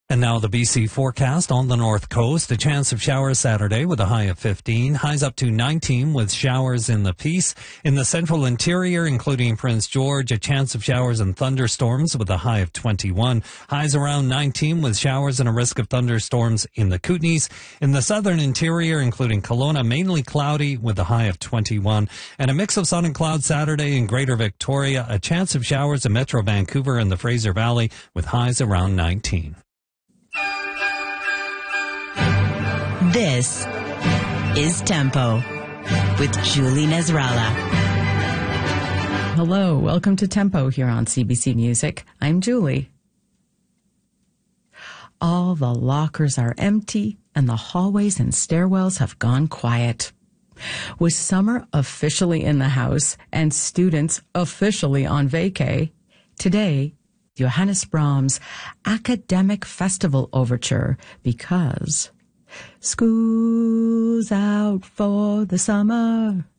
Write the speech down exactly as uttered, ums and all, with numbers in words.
And now the B C forecast on the north coast. A chance of showers Saturday with a high of fifteen. Highs up to nineteen with showers in the Peace. In the central interior, including Prince George, a chance of showers and thunderstorms with a high of twenty-one. Highs around nineteen with showers and a risk of thunderstorms in the Kootenays. In the southern interior, including Kelowna, mainly cloudy with a high of twenty-one. And a mix of sun and cloud Saturday in Greater Victoria. A chance of showers in Metro Vancouver and the Fraser Valley with highs around nineteen. This is Tempo with Julie Nasrallah. Hello, welcome to Tempo here on C B C Music. I'm Julie. All the lockers are empty and the hallways and stairwells have gone quiet. With summer officially in the house and students officially on vacay, today, Johannes Brahms' Academic Festival Overture, because school's out for the summer.